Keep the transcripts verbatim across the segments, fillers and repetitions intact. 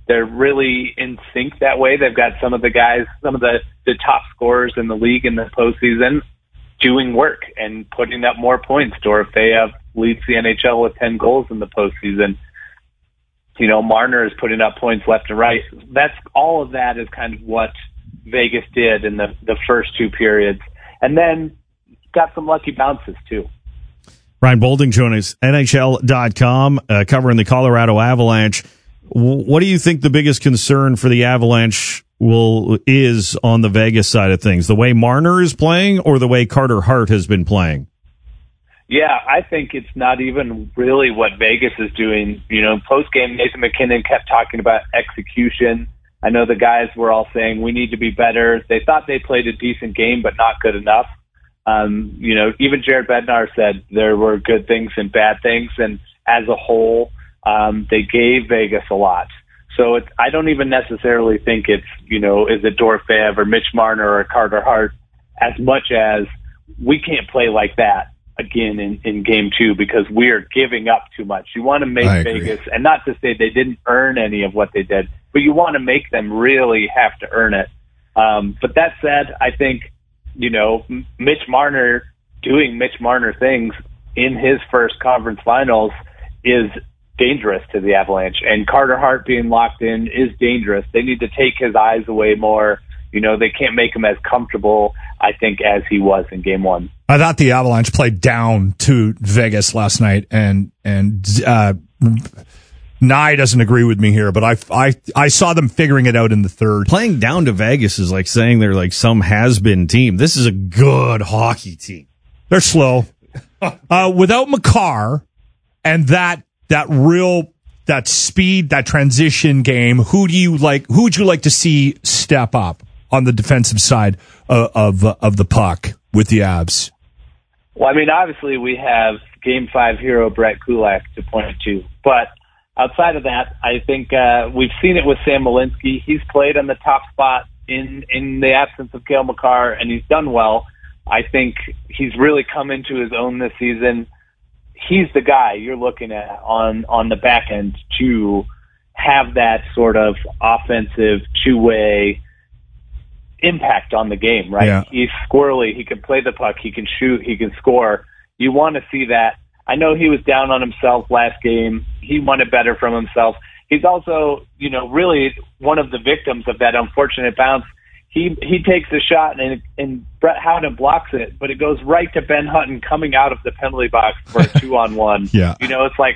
they're really in sync that way. They've got some of the guys, some of the, the top scorers in the league in the postseason doing work and putting up more points. Dorofeyev leads the N H L with ten goals in the postseason. You know, Marner is putting up points left and right. That's all of that is kind of what Vegas did in the, the first two periods. And then got some lucky bounces too. Ryan Boulding joining us, N H L dot com, uh, covering the Colorado Avalanche. W- what do you think the biggest concern for the Avalanche will is on the Vegas side of things? The way Marner is playing or the way Carter Hart has been playing? Yeah, I think it's not even really what Vegas is doing. You know, post-game, Nathan MacKinnon kept talking about execution. I know the guys were all saying we need to be better. They thought they played a decent game, but not good enough. Um, you know, even Jared Bednar said there were good things and bad things, and as a whole, um, they gave Vegas a lot. So it's, I don't even necessarily think it's, you know, is it Dorofeyev or Mitch Marner or Carter Hart as much as we can't play like that again in, in game two because we are giving up too much. You want to make Vegas, and not to say they didn't earn any of what they did, but you want to make them really have to earn it. Um, but that said, I think, you know, Mitch Marner doing Mitch Marner things in his first conference finals is dangerous to the Avalanche, and Carter Hart being locked in is dangerous. They need to take his eyes away more. You know, they can't make him as comfortable, I think, as he was in game one. I thought the Avalanche played down to Vegas last night, and and uh, Nye doesn't agree with me here, but I, I, I saw them figuring it out in the third. Playing down to Vegas is like saying they're like some has-been team. This is a good hockey team. They're slow. uh, without Makar and that that real that speed, that transition game, who do you like? Who would you like to see step up on the defensive side of of, of the puck with the Avs? Well, I mean, obviously we have Game Five hero Brett Kulak to point to, but outside of that, I think uh, we've seen it with Sam Malinsky. He's played on the top spot in in the absence of Cale Makar, and he's done well. I think he's really come into his own this season. He's the guy you're looking at on, on the back end to have that sort of offensive two-way impact on the game, right? Yeah. He's squirrely. He can play the puck. He can shoot. He can score. You want to see that. I know he was down on himself last game. He wanted better from himself. He's also, you know, really one of the victims of that unfortunate bounce. He he takes a shot and and Brett Howden blocks it, but it goes right to Ben Hutton coming out of the penalty box for a two-on-one. Yeah. You know, it's like,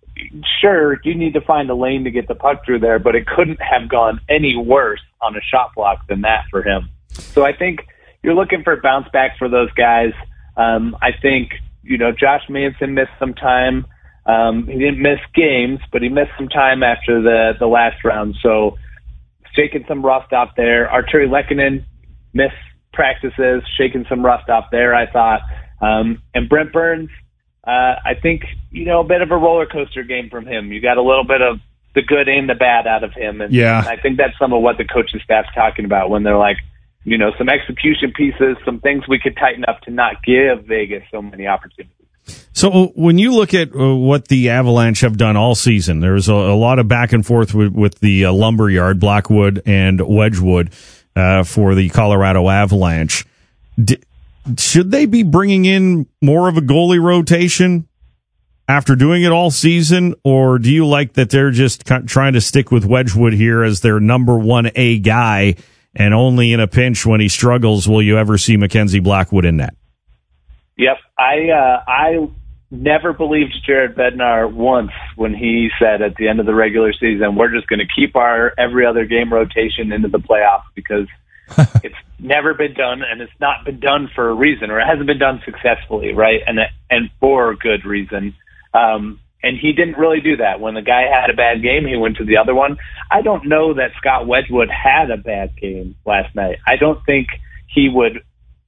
sure, you need to find a lane to get the puck through there, but it couldn't have gone any worse on a shot block than that for him. So I think you're looking for bounce back for those guys. Um, I think, you know, Josh Manson missed some time. Um, he didn't miss games, but he missed some time after the, the last round. So shaking some rust off there. Arturi Lehkonen missed practices, shaking some rust off there, I thought. Um, and Brent Burns, uh, I think, you know, a bit of a roller coaster game from him. You got a little bit of the good and the bad out of him. And, yeah. and I think that's some of what the coaching staff's talking about when they're like, you know, some execution pieces, some things we could tighten up to not give Vegas so many opportunities. So when you look at uh, what the Avalanche have done all season, there's a, a lot of back and forth with, with the uh, Lumberyard, Blackwood and Wedgwood uh, for the Colorado Avalanche. D- should they be bringing in more of a goalie rotation after doing it all season, or do you like that they're just trying to stick with Wedgwood here as their number one A guy, and only in a pinch when he struggles will you ever see Mackenzie Blackwood in net? Yep. I uh, I never believed Jared Bednar once when he said at the end of the regular season, we're just going to keep our every other game rotation into the playoffs because it's never been done, and it's not been done for a reason, or it hasn't been done successfully, right? And and for a good reason. Um, and he didn't really do that. When the guy had a bad game, he went to the other one. I don't know that Scott Wedgwood had a bad game last night. I don't think he would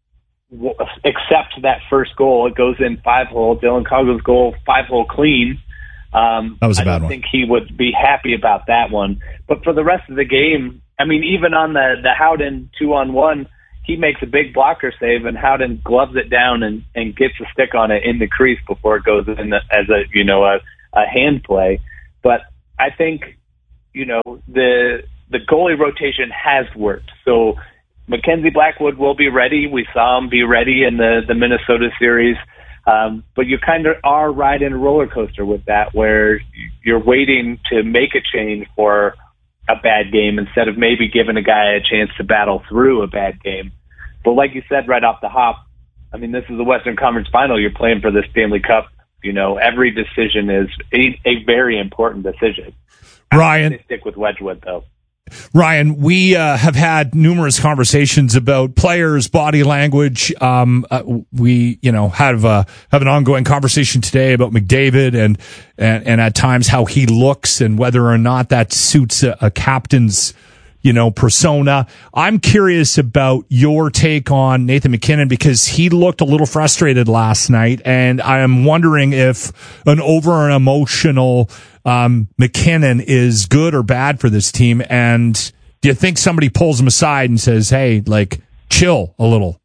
w- accept that first goal. It goes in five hole. Dylan Coggle's goal, five hole clean. Um, that was a bad I don't one. think he would be happy about that one. But for the rest of the game, I mean, even on the, the Howden two on one, he makes a big blocker save, and Howden gloves it down and, and gets a stick on it in the crease before it goes in the, as a, you know, a, a hand play. But I think, you know, the the goalie rotation has worked. So Mackenzie Blackwood will be ready. We saw him be ready in the, the Minnesota series. Um, but you kind of are riding a roller coaster with that, where you're waiting to make a change for a bad game instead of maybe giving a guy a chance to battle through a bad game. But like you said right off the hop, I mean, this is the Western Conference Final. You're playing for the Stanley Cup. You know, every decision is a, a very important decision. Ryan, I stick with Wedgwood, though. Ryan, we uh, have had numerous conversations about players' body language. Um, uh, we, you know, have a, have an ongoing conversation today about McDavid and, and, and at times how he looks and whether or not that suits a, a captain's, you know, persona. I'm curious about your take on Nathan MacKinnon, because he looked a little frustrated last night, and I am wondering if an over emotional um, MacKinnon is good or bad for this team. And do you think somebody pulls him aside and says, "Hey, like, chill a little"?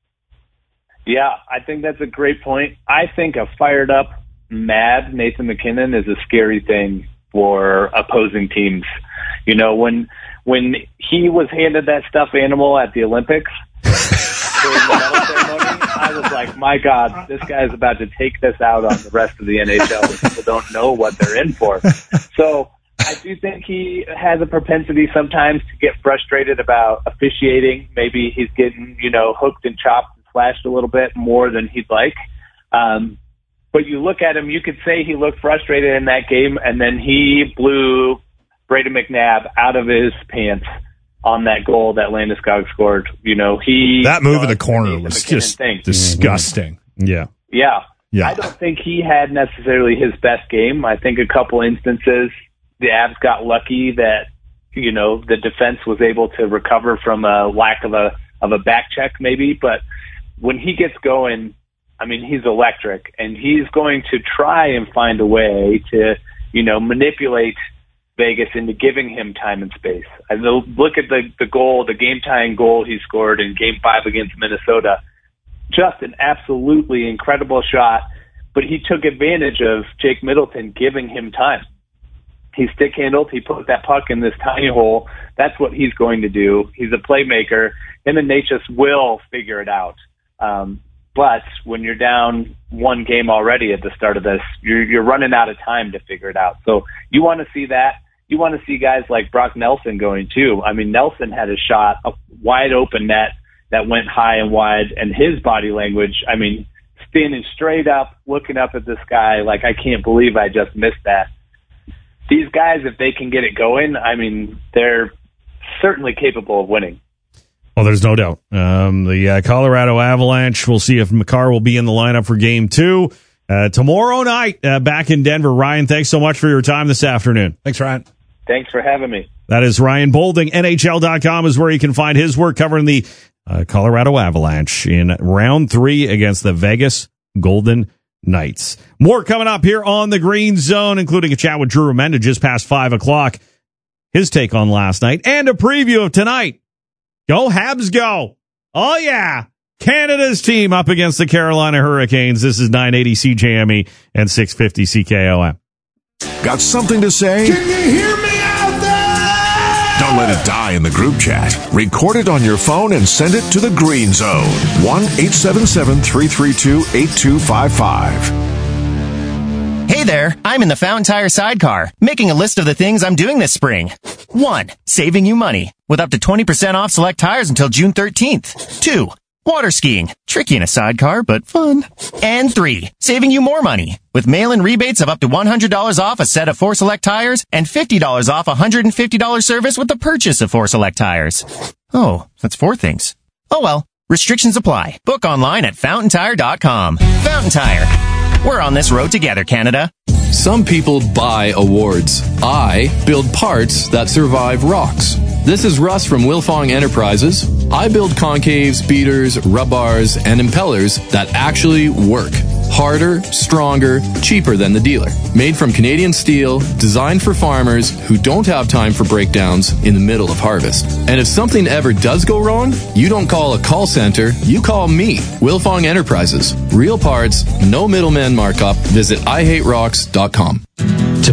Yeah, I think that's a great point. I think a fired up, mad Nathan MacKinnon is a scary thing for opposing teams. You know, when when he was handed that stuffed animal at the Olympics during the medal ceremony, I was like, my God, this guy is about to take this out on the rest of the N H L. People don't know what they're in for. So I do think he has a propensity sometimes to get frustrated about officiating. Maybe he's getting, you know, hooked and chopped and slashed a little bit more than he'd like. Um, but you look at him, you could say he looked frustrated in that game, and then he blew Brayden McNabb out of his pants on that goal that Landeskog scored. You know, he that move in the corner was just thing. disgusting. Yeah. Yeah. Yeah. I don't think he had necessarily his best game. I think a couple instances the Avs got lucky that, you know, the defense was able to recover from a lack of a of a back check maybe, but when he gets going, I mean, he's electric, and he's going to try and find a way to, you know, manipulate Vegas into giving him time and space. I look at the, the goal, the game-tying goal he scored in Game five against Minnesota. Just an absolutely incredible shot, but he took advantage of Jake Middleton giving him time. He stick-handled, he put that puck in this tiny hole. That's what he's going to do. He's a playmaker. Him and Natchez will figure it out. Um, but when you're down one game already at the start of this, you're, you're running out of time to figure it out. So you want to see that. You want to see guys like Brock Nelson going too. I mean, Nelson had a shot, a wide open net that went high and wide, and his body language, I mean, standing straight up, looking up at the sky, like, I can't believe I just missed that. These guys, if they can get it going, I mean, they're certainly capable of winning. Well, there's no doubt. Um, the uh, Colorado Avalanche, we'll see if Makar will be in the lineup for game two. Uh, tomorrow night, uh, back in Denver. Ryan, thanks so much for your time this afternoon. Thanks, Ryan. Thanks for having me. That is Ryan Boulding. N H L dot com is where you can find his work covering the uh, Colorado Avalanche in round three against the Vegas Golden Knights. More coming up here on the Green Zone, including a chat with Drew Remenda just past five o'clock. His take on last night and a preview of tonight. Go Habs, go. Oh, yeah. Canada's team up against the Carolina Hurricanes. This is nine eighty C J M E and six fifty C K O M. Got something to say? Can you hear me out there? Don't let it die in the group chat. Record it on your phone and send it to the Green Zone. one eight seven seven, three three two, eight two five five. Hey there, I'm in the Fountain Tire sidecar, making a list of the things I'm doing this spring. One, saving you money, with up to twenty percent off select tires until June thirteenth. Two, water skiing, tricky in a sidecar, but fun. And three, saving you more money, with mail-in rebates of up to one hundred dollars off a set of four select tires and fifty dollars off a one hundred fifty dollars service with the purchase of four select tires. Oh, that's four things. Oh well, restrictions apply. Book online at fountain tire dot com. Fountain Tire. We're on this road together, Canada. Some people buy awards. I build parts that survive rocks. This is Russ from Wilfong Enterprises. I build concaves, beaters, rub bars, and impellers that actually work. Harder, stronger, cheaper than the dealer. Made from Canadian steel, designed for farmers who don't have time for breakdowns in the middle of harvest. And if something ever does go wrong, you don't call a call center, you call me, Wilfong Enterprises. Real parts, no middleman markup. Visit I hate rocks dot com. To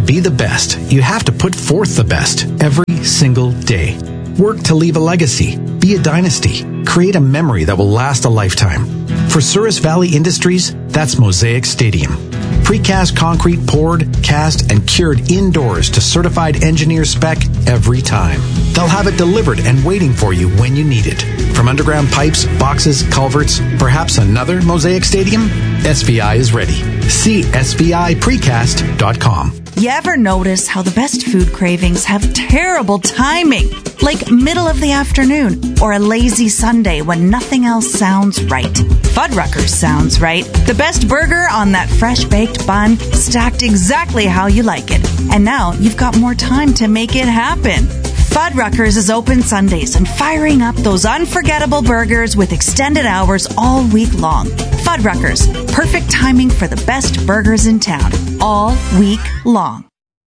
be the best, you have to put forth the best every single day. Work to leave a legacy, be a dynasty, create a memory that will last a lifetime. For Souris Valley Industries, that's Mosaic Stadium. Precast concrete poured, cast, and cured indoors to certified engineer spec every time. They'll have it delivered and waiting for you when you need it. From underground pipes, boxes, culverts, perhaps another Mosaic Stadium? S V I is ready. See S V I precast dot com. You ever notice how the best food cravings have terrible timing? Like middle of the afternoon or a lazy Sunday when nothing else sounds right. Fuddruckers sounds right. The best burger on that fresh baked bun, stacked exactly how you like it. And now you've got more time to make it happen. Fuddruckers is open Sundays and firing up those unforgettable burgers with extended hours all week long. Fuddruckers, perfect timing for the best burgers in town, all week long.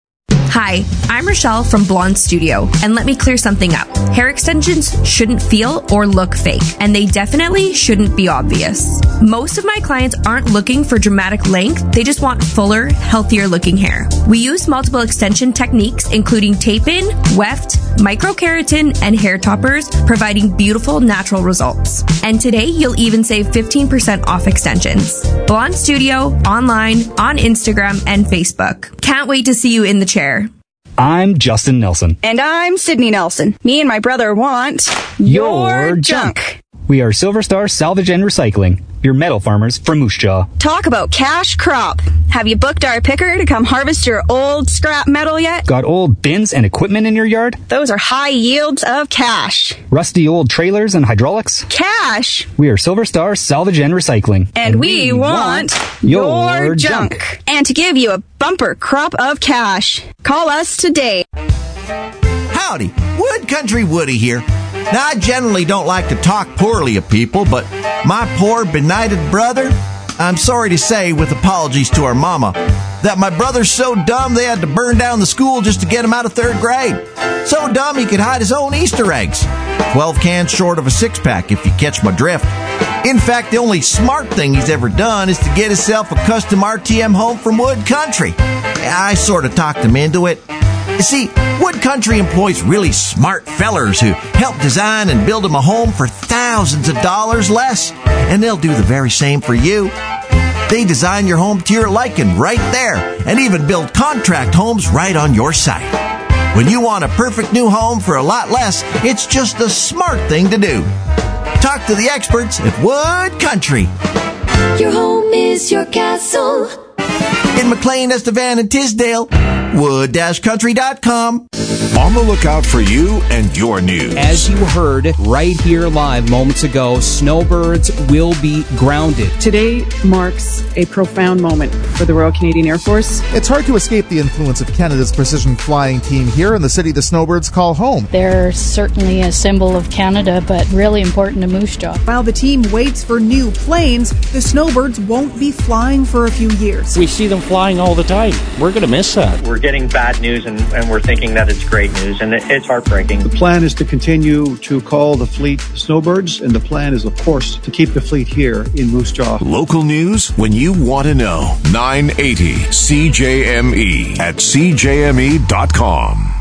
Hi, I'm Rochelle from Blonde Studio, and let me clear something up. Hair extensions shouldn't feel or look fake, and they definitely shouldn't be obvious. Most of my clients aren't looking for dramatic length, they just want fuller, healthier looking hair. We use multiple extension techniques, including tape-in, weft, microkeratin, and hair toppers, providing beautiful natural results. And today, you'll even save fifteen percent off extensions. Blonde Studio, online, on Instagram, and Facebook. Can't wait to see you in the chair. I'm Justin Nelson. And I'm Sydney Nelson. Me and my brother want your, your junk. junk. We are Silver Star Salvage and Recycling, your metal farmers from Moose Jaw. Talk about cash crop. Have you booked our picker to come harvest your old scrap metal yet? Got old bins and equipment in your yard? Those are high yields of cash. Rusty old trailers and hydraulics? Cash. We are Silver Star Salvage and Recycling. And, and we, we want, want your, your junk. junk. And to give you a bumper crop of cash. Call us today. Howdy, Wood Country Woody here. Now, I generally don't like to talk poorly of people, but my poor benighted brother, I'm sorry to say, with apologies to our mama, that my brother's so dumb they had to burn down the school just to get him out of third grade. So dumb he could hide his own Easter eggs. Twelve cans short of a six-pack, if you catch my drift. In fact, the only smart thing he's ever done is to get himself a custom R T M home from Wood Country. I sort of talked him into it. You see, Wood Country employs really smart fellers who help design and build them a home for thousands of dollars less. And they'll do the very same for you. They design your home to your liking right there and even build contract homes right on your site. When you want a perfect new home for a lot less, it's just the smart thing to do. Talk to the experts at Wood Country. Your home is your castle. In McLean, Estevan, and Tisdale, wood country dot com. On the lookout for you and your news. As you heard right here live moments ago, snowbirds will be grounded. Today marks a profound moment for the Royal Canadian Air Force. It's hard to escape the influence of Canada's precision flying team here in the city the snowbirds call home. They're certainly a symbol of Canada, but really important to Moose Jaw. While the team waits for new planes, the snowbirds won't be flying for a few years. We see them flying all the time. We're going to miss that. We're getting bad news, and, and we're thinking that it's great news, and it, it's heartbreaking. The plan is to continue to call the fleet snowbirds, and the plan is, of course, to keep the fleet here in Moose Jaw. Local news when you want to know. nine eighty C J M E at C J M E dot com.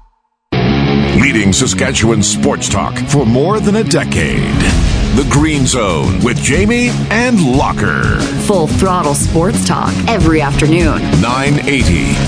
Leading Saskatchewan sports talk for more than a decade. The Green Zone with Jamie and Locker. Full throttle sports talk every afternoon. nine eighty